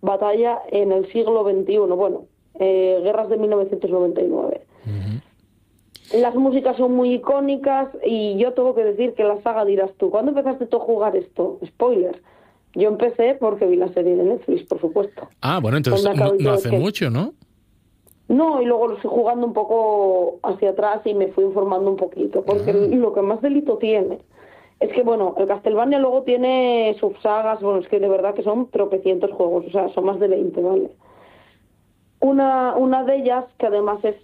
batalla en el siglo XXI, bueno, guerras de 1999. Las músicas son muy icónicas y yo tengo que decir que la saga, dirás tú, ¿cuándo empezaste tú a jugar esto? Spoiler. Yo empecé porque vi la serie de Netflix, por supuesto. Ah, bueno, entonces no hace mucho, ¿no? No, y luego lo estoy jugando un poco hacia atrás y me fui informando un poquito, porque lo que más delito tiene es que, bueno, el Castlevania luego tiene subsagas, bueno, es que de verdad que son tropecientos juegos, o sea, son más de 20, ¿vale? Una de ellas, que además es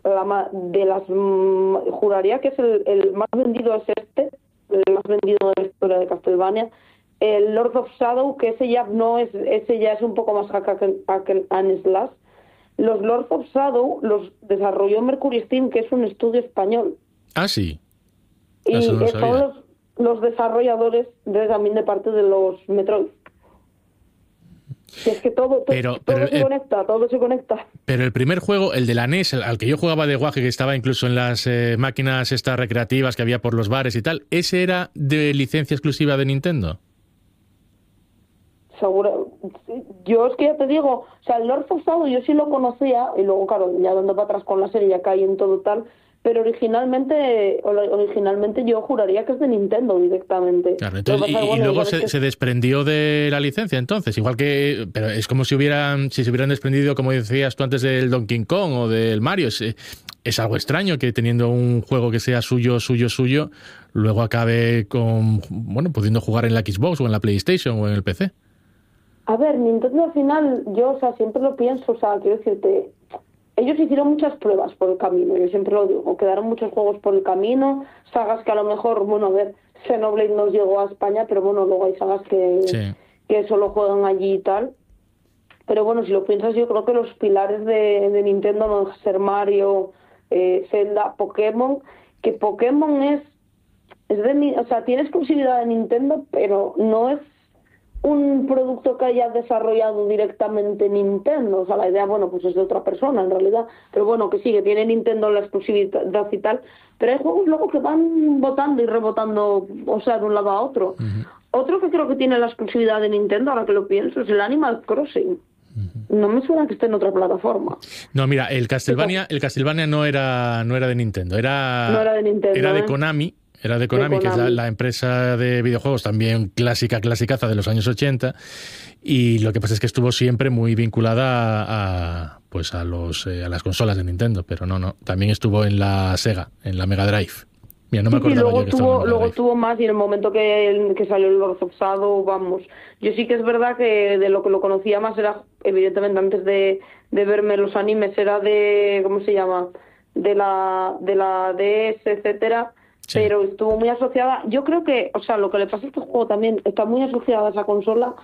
juraría que es el más vendido, es el más vendido de la historia de Castlevania, el Lord of Shadow, que ese ya es un poco más hack and slash. Los Lord of Shadow los desarrolló Mercury Steam, que es un estudio español. Ah, sí. Y son los desarrolladores también de parte de los Metroid. Y es que todo se conecta. Pero el primer juego, el de la NES, al que yo jugaba de guaje, que estaba incluso en las máquinas estas recreativas que había por los bares y tal, ¿ese era de licencia exclusiva de Nintendo? Seguro. Yo es que ya te digo, o sea, el Lord of Shadow yo sí lo conocía, y luego, claro, ya dando para atrás con la serie ya caí en todo tal, pero originalmente yo juraría que es de Nintendo directamente. Claro, entonces, y luego se desprendió de la licencia, entonces, igual que, pero es como si se hubieran desprendido, como decías tú antes, del Donkey Kong o del Mario. Es algo extraño que teniendo un juego que sea suyo, luego acabe pudiendo jugar en la Xbox o en la PlayStation o en el PC. A ver, Nintendo al final, yo, o sea, siempre lo pienso, o sea, quiero decirte, ellos hicieron muchas pruebas por el camino, yo siempre lo digo, quedaron muchos juegos por el camino, sagas que a lo mejor, bueno, a ver, Xenoblade nos llegó a España, pero bueno, luego hay sagas que solo juegan allí y tal. Pero bueno, si lo piensas, yo creo que los pilares de Nintendo no dejan ser Mario, Zelda, Pokémon, que Pokémon o sea, tiene exclusividad de Nintendo, pero no es un producto que haya desarrollado directamente Nintendo, o sea, la idea, bueno, pues es de otra persona en realidad, pero bueno, que sí, que tiene Nintendo la exclusividad y tal, pero hay juegos luego que van botando y rebotando, o sea, de un lado a otro. Otro que creo que tiene la exclusividad de Nintendo, ahora que lo pienso, es el Animal Crossing. No me suena que esté en otra plataforma. No, mira, el Castlevania no era de Nintendo, era de Konami. Era de Konami, que es la empresa de videojuegos también clasicaza de los años 80, y lo que pasa es que estuvo siempre muy vinculada a las consolas de Nintendo, pero no, también estuvo en la Sega, en la Mega Drive. Mira, no me acordaba yo que estaba en la Mega Drive. Luego tuvo más, y en el momento que salió el Lord of Shadow, vamos, yo sí que es verdad que de lo que lo conocía más era, evidentemente, antes de verme los animes, era de, ¿cómo se llama?, de la DS, etcétera. Sí. Pero estuvo muy asociada, yo creo que, o sea, lo que le pasa a este juego también está muy asociada a esa consola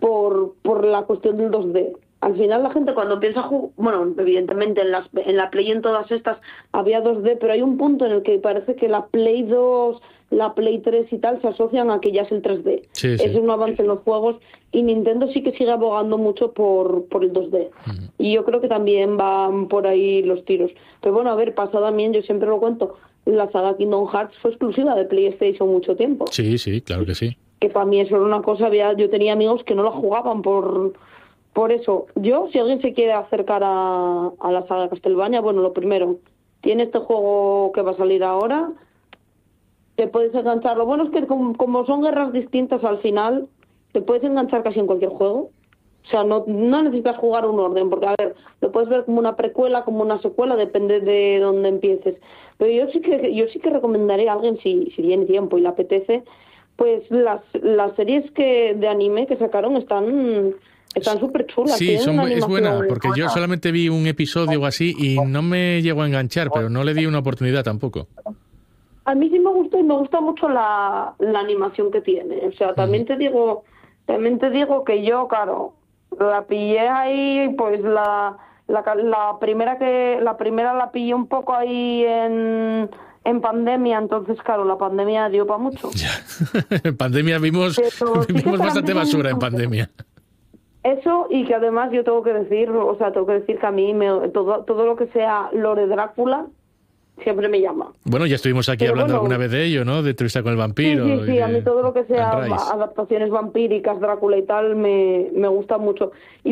por la cuestión del 2D. Al final la gente cuando piensa, bueno, evidentemente en la Play y en todas estas había 2D, pero hay un punto en el que parece que la Play 2, la Play 3 y tal se asocian a que ya es el 3D. Sí. Es un avance en los juegos, y Nintendo sí que sigue abogando mucho por el 2D. Y yo creo que también van por ahí los tiros. Pero bueno, a ver, pasa también, yo siempre lo cuento, la saga Kingdom Hearts fue exclusiva de PlayStation mucho tiempo. Sí, claro que sí. Que para mí eso era una cosa, yo tenía amigos que no la jugaban por eso. Yo, si alguien se quiere acercar a la saga Castlevania, bueno, lo primero, tiene este juego que va a salir ahora, te puedes enganchar. Lo bueno es que como son guerras distintas al final, te puedes enganchar casi en cualquier juego. O sea, no necesitas jugar un orden, porque, a ver, lo puedes ver como una precuela, como una secuela, depende de dónde empieces. Pero yo sí que recomendaría a alguien, si tiene tiempo y le apetece, pues las series de anime que sacaron están súper chulas. Sí, es buena, porque yo solamente vi un episodio o así y no me llegó a enganchar, pero no le di una oportunidad tampoco. A mí sí me gustó, y me gusta mucho la animación que tiene. O sea, también te digo que yo, claro, la pillé ahí, pues la primera la pillé un poco ahí en pandemia, entonces claro, la pandemia dio para mucho. Ya. En pandemia vimos bastante basura en pandemia. Eso, y que además yo tengo que decir que a mí todo lo que sea lore Drácula siempre me llama. Bueno, ya estuvimos aquí hablando alguna vez de ello, ¿no? De Entrevista con el vampiro. Sí, a mí todo lo que sea adaptaciones vampíricas, Drácula y tal, me gusta mucho. Y